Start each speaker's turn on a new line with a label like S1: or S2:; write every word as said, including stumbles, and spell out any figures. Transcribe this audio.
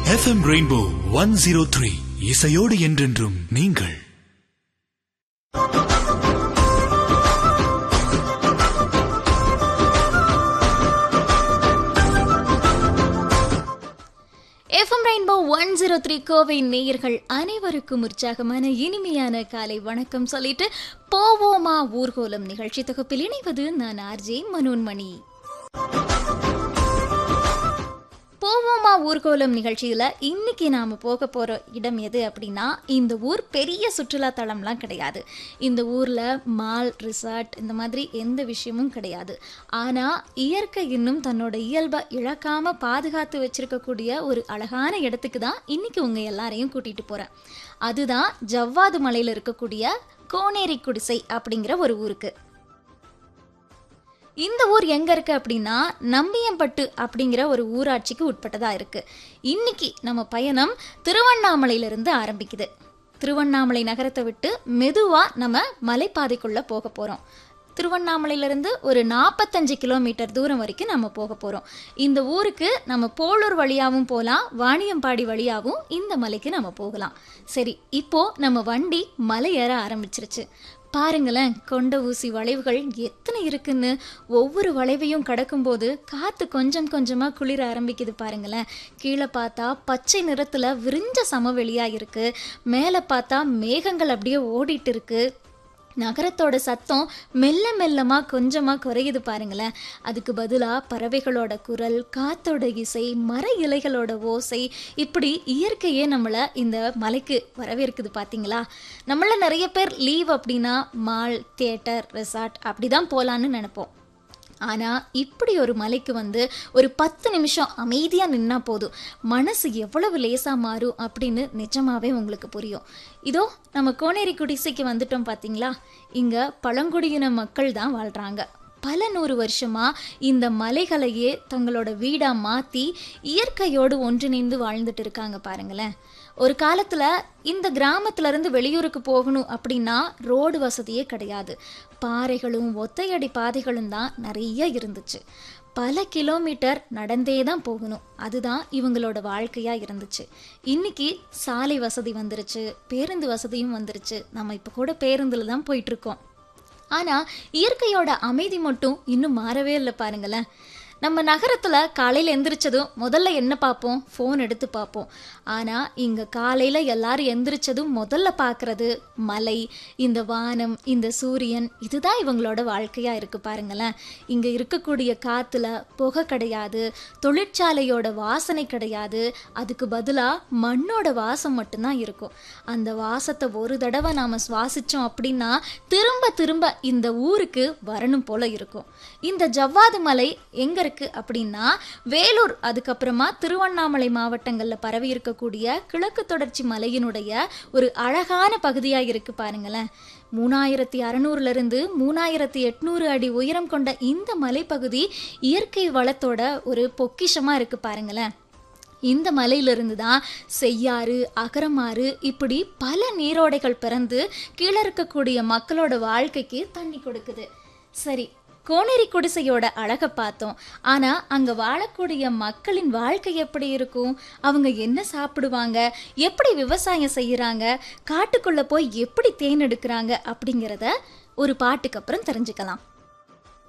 S1: FM rainbow one zero three இசையோடு என்றென்றும் நீங்கள்.
S2: FM rainbow one zero three Kovai நேயர்கள் அனைவருக்கும் உற்சாகமான இனிமையான காலை வணக்கம் சொல்லிட்டு போவோமா ஊர்கோலம் நிகழ்ச்சி தொகுப்பில் இணைவது நான் ஆர்ஜே மனோன்மணி. போவோமா ஊர்கோலம் நிகழ்ச்சியில் இன்னைக்கு நாம் போக போகிற இடம் எது அப்படின்னா, இந்த ஊர் பெரிய சுற்றுலா தலம்லாம் கிடையாது. இந்த ஊரில் மால், ரிசார்ட் இந்த மாதிரி எந்த விஷயமும் கிடையாது. ஆனால் இயற்கை இன்னும் தன்னோட இயல்பை இழக்காமல் பாதுகாத்து வச்சிருக்கக்கூடிய ஒரு அழகான இடத்துக்கு தான் இன்னைக்கு உங்கள் எல்லாரையும் கூட்டிகிட்டு போகிறேன். அதுதான் ஜவ்வாது மலையில் இருக்கக்கூடிய கோனேரி குடிசை அப்படிங்கிற ஒரு ஊருக்கு. இந்த ஊர் எங்க இருக்கு அப்படின்னா, நம்பியம்பட்டு அப்படிங்கிற ஒரு ஊராட்சிக்கு உட்பட்டதா இருக்கு. இன்னைக்கு நம்ம பயணம் திருவண்ணாமலையிலிருந்து ஆரம்பிக்குது. திருவண்ணாமலை நகரத்தை விட்டு மெதுவா நம்ம மலைப்பாதைக்குள்ள போக போறோம். திருவண்ணாமலையிலிருந்து ஒரு நாற்பத்தஞ்சு கிலோமீட்டர் தூரம் வரைக்கும் நம்ம போக போகிறோம். இந்த ஊருக்கு நம்ம போலூர் வழியாகவும் போகலாம், வாணியம்பாடி வழியாகவும் இந்த மலைக்கு நம்ம போகலாம். சரி, இப்போ நம்ம வண்டி மலை ஏற ஆரம்பிச்சிருச்சு. பாருங்களேன், கொண்ட ஊசி வளைவுகள் எத்தனை இருக்குன்னு. ஒவ்வொரு வளைவையும் கடக்கும்போது காற்று கொஞ்சம் கொஞ்சமாக குளிர ஆரம்பிக்குது பாருங்களேன். கீழே பார்த்தா பச்சை நிறத்தில் விரிஞ்ச சமவெளியாக இருக்குது. மேலே பார்த்தா மேகங்கள் அப்படியே ஓடிட்டு இருக்கு. நகரத்தோட சத்தம் மெல்ல மெல்லமாக கொஞ்சமாக குறையுது பாருங்களேன். அதுக்கு பதிலாக பறவைகளோட குரல், காத்தோட இசை, மர இலைகளோட ஓசை, இப்படி இயற்கையே நம்மளை இந்த மலைக்கு வரவேற்குது பார்த்தீங்களா. நம்மள நிறைய பேர் லீவ் அப்படின்னா மால், தியேட்டர், ரெசார்ட் அப்படி தான் போகலான்னு நினைப்போம். ஆனால் இப்படி ஒரு மலைக்கு வந்து ஒரு பத்து நிமிஷம் அமைதியாக நின்னா போதும், மனசு எவ்வளவு லேசாக மாறும் அப்படின்னு நிஜமாவே உங்களுக்கு புரியும். இதோ நம்ம கோனேரி குடிசைக்கு வந்துட்டோம் பார்த்தீங்களா. இங்கே பழங்குடியின மக்கள் தான் வாழ்கிறாங்க. பல நூறு வருஷமாக இந்த மலைகளையே தங்களோட வீடாக மாற்றி இயற்கையோடு ஒன்றிணைந்து வாழ்ந்துட்டு இருக்காங்க பாருங்களேன். ஒரு காலத்தில் இந்த கிராமத்திலேருந்து வெளியூருக்கு போகணும் அப்படின்னா ரோடு வசதியே கிடையாது. பாறைகளும் ஒத்தையடி பாதைகளும் தான் நிறைய இருந்துச்சு. பல கிலோமீட்டர் நடந்தே தான் போகணும். அதுதான் இவங்களோட வாழ்க்கையாக இருந்துச்சு. இன்னைக்கு சாலை வசதி வந்துருச்சு, பேருந்து வசதியும் வந்துருச்சு. நம்ம இப்போ கூட பேருந்தில் தான் போயிட்டுருக்கோம். ஆனால் இயற்கையோட அமைதி மட்டும் இன்னும் மாறவே இல்லை பாருங்களேன். நம்ம நகரத்தில் காலையில் எந்திரிச்சதும் முதல்ல என்ன பார்ப்போம்? ஃபோன் எடுத்து பார்ப்போம். ஆனால் இங்கே காலையில் எல்லாரும் எந்திரிச்சதும் முதல்ல பார்க்குறது மலை, இந்த வானம், இந்த சூரியன். இதுதான் இவங்களோட வாழ்க்கையாக இருக்குது பாருங்களேன். இங்கே இருக்கக்கூடிய காற்றுல புகை கிடையாது, தொழிற்சாலையோட வாசனை கிடையாது. அதுக்கு பதிலாக மண்ணோட வாசம் மட்டும்தான் இருக்கும். அந்த வாசத்தை ஒரு தடவை நாம் சுவாசித்தோம் அப்படின்னா திரும்ப திரும்ப இந்த ஊருக்கு வரணும் போல இருக்கும். இந்த ஜவ்வாது மலை எங்கே அப்படின்னா வேலூர், அதுக்கப்புறமா திருவண்ணாமலை மாவட்டங்களில் பரவி இருக்கக்கூடிய கிழக்கு தொடர்ச்சி மலையினுடைய ஒரு அழகான பகுதியாக இருக்கு பாருங்களேன். மூணாயிரத்தி அறுநூறுல இருந்து மூணாயிரத்தி எட்நூறு அடி உயரம் கொண்ட இந்த மலைப்பகுதி இயற்கை வளத்தோட ஒரு பொக்கிஷமா இருக்கு பாருங்களேன். இந்த மலையிலிருந்து தான் செய்யாறு, அகரமாறு, இப்படி பல நீரோடைகள் பிறந்து கீழே இருக்கக்கூடிய மக்களோட வாழ்க்கைக்கு தண்ணி கொடுக்குது. சரி, கோனேரி குடிசையோட அழகை பார்த்தோம். ஆனால் அங்கே வாழக்கூடிய மக்களின் வாழ்க்கை எப்படி இருக்கும்? அவங்க என்ன சாப்பிடுவாங்க? எப்படி விவசாயம் செய்கிறாங்க? காட்டுக்குள்ளே போய் எப்படி தேன் எடுக்கிறாங்க? அப்படிங்கிறத ஒரு பாட்டுக்கு அப்புறம் தெரிஞ்சுக்கலாம்.